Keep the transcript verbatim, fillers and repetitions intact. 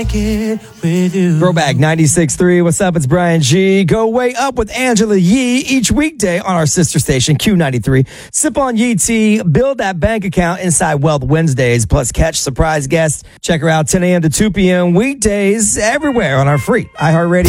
Throwback ninety-six point three. What's up? It's Brian G. Go way up with Angela Yee each weekday on our sister station, Q ninety-three. Sip on Yee tea. Build that bank account inside Wealth Wednesdays. Plus, catch surprise guests. Check her out ten a.m. to two p.m. weekdays everywhere on our free iHeartRadio.